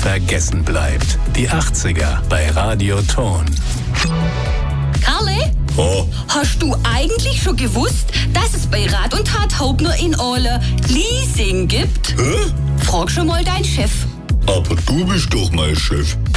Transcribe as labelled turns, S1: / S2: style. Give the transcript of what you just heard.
S1: vergessen bleibt. Die 80er bei Radio Ton.
S2: Karle?
S3: Oh,
S2: Hast du eigentlich schon gewusst, dass es bei Rat und Tat Haupt nur in Ole Leasing gibt?
S3: hä?
S2: Frag schon mal deinen Chef.
S3: Aber du bist doch mein Chef.